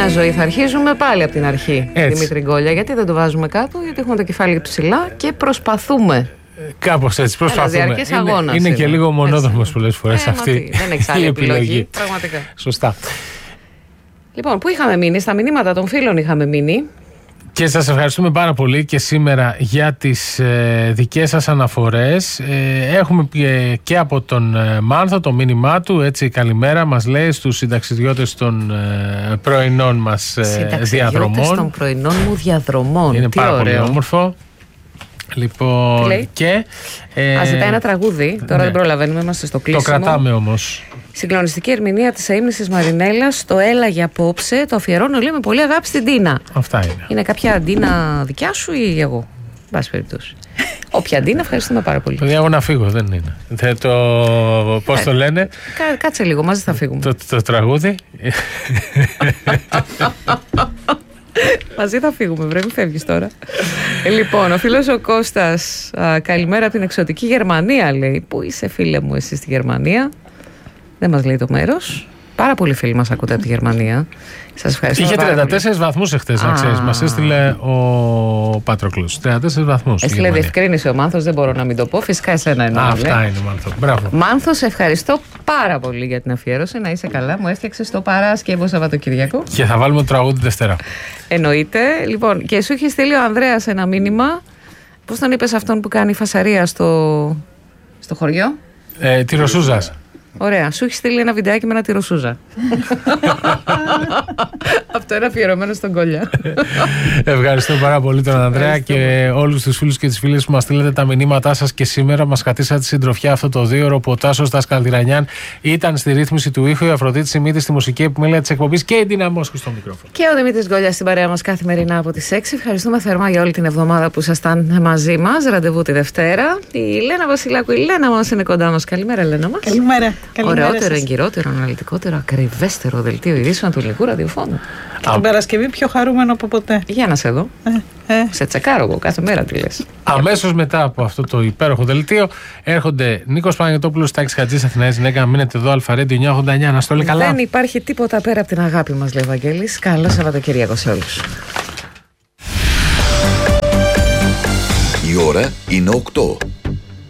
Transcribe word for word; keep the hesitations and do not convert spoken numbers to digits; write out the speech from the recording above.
νέα ζωή θα αρχίζουμε πάλι από την αρχή. Έτσι. Δημήτρη Γκόλια, γιατί δεν το βάζουμε κάτω? Γιατί έχουμε το κεφάλι ψηλά και προσπαθούμε. Κάπως έτσι προσπαθούμε. Ένα διαρκές αγώνας είναι, είναι και λίγο μονόδρομος πολλές φορές ε, αυτή δεν έχεις άλλη η επιλογή. επιλογή. Πραγματικά. Σωστά. Λοιπόν, πού είχαμε μείνει? Στα μηνύματα των φίλων είχαμε μείνει. Και σας ευχαριστούμε πάρα πολύ και σήμερα για τις ε, δικές σας αναφορές. Ε, έχουμε και, και από τον ε, Μάνθο το μήνυμά του, έτσι καλημέρα, μας λέει στους συνταξιδιώτες των ε, πρωινών μας ε, διαδρομών. των πρωινών μου διαδρομών. Είναι Τι πάρα ωραίο. πολύ όμορφο. Λοιπόν, και... Ε, Α, ζητάει ένα τραγούδι, τώρα ναι. δεν προλαβαίνουμε, είμαστε στο κλείσιμο. Το κρατάμε όμως. Συγκλονιστική ερμηνεία της αείμνησης Μαρινέλας, το έλα για απόψε, το αφιερώνω λέει με πολύ αγάπη στην Τίνα. Αυτά είναι. Είναι κάποια Τίνα δικιά σου ή εγώ? Εν πάση περιπτώσει. Όποια Τίνα, ευχαριστούμε πάρα πολύ. Παιδιά, εγώ να φύγω, δεν είναι. Θε το... Πώς το λένε? Κα, κάτσε λίγο, μαζί θα φύγουμε. Το, το τραγούδι. Μαζί θα φύγουμε, βρε, μην φεύγεις τώρα. ε, λοιπόν, ο φίλος ο Κώστας, α, καλημέρα από την εξωτική Γερμανία, λέει. Πού είσαι, φίλε μου, εσύ στη Γερμανία? Δεν μας λέει το μέρος. Πάρα πολλοί φίλοι μας ακούτε από τη Γερμανία. Σας ευχαριστώ. Είχε τριάντα τέσσερις βαθμούς εχθές, να ξέρεις. Μας έστειλε ο Πατροκλούς. τριάντα τέσσερις βαθμούς. Έστειλε διευκρίνηση ο Μάνθος, δεν μπορώ να μην το πω. Φυσικά εσένα εννοώ. Αυτά είναι, Μάνθο. Μπράβο. Μάνθο, σε ευχαριστώ πάρα πολύ για την αφιέρωση. Να είσαι καλά. Μου έφτιαξε το Παράσκευο Σαββατοκύριακο. Και θα βάλουμε το τραγούδι Δευτέρα. Εννοείται. Λοιπόν, και σου είχε στείλει ο Ανδρέας ένα μήνυμα. Πώς τον είπες αυτόν που κάνει φασαρία στο, στο χωριό? Ε, τη Ρωσούζας. Ωραία. Σου έχει στείλει ένα βιντεάκι με ένα τυροσούζα. Αυτό είναι αφιερωμένο στον Κόλια. Ευχαριστώ πάρα πολύ τον Ανδρέα και όλους τους φίλους και τις φίλες που μας στείλετε τα μηνύματά σας και σήμερα μας κρατήσατε συντροφιά αυτό το δύο ώρο που ο Τάσος Δασκαλδηρανιάν ήταν στη ρύθμιση του ήχου, η Αφροδίτη Σιμίτη στη μουσική επιμέλεια της εκπομπής και η Ντίνα Μόσχου στο μικρόφωνο. Και ο Δημήτρης Γκόλιας στην παρέα μας καθημερινά από τις έξι. Ευχαριστούμε θερμά για όλη την εβδομάδα που ήσασταν μαζί μας. Ραντεβού τη Δευτέρα. Η Λένα Βασιλάκου, η Λένα μας είναι κοντά μας. Καλημέρα, Λένα μας. Καλημέρα. Ωραιότερο, εγκυρότερο, αναλυτικότερο, ακριβέστερο δελτίο ειδήσεων του ελληνικού ραδιοφώνου. Και την Παρασκευή πιο χαρούμενο από ποτέ. Για να σε δω. Ε, ε. Σε τσεκάρω εγώ κάθε μέρα, τι λες. Αμέσως μετά από αυτό το υπέροχο δελτίο έρχονται Νίκος Παναγιωτόπουλος, Τάκης Χατζής, Αθηναής Γυναίκα. Μείνετε εδώ, Αλφαρέντιο εννιακόσια ογδόντα εννιά. Να στο λέει καλά. Δεν υπάρχει τίποτα πέρα από την αγάπη μας, λέει ο Βαγγέλης. Καλό Σαββατοκύριακο σε όλους. Η ώρα είναι οκτώ.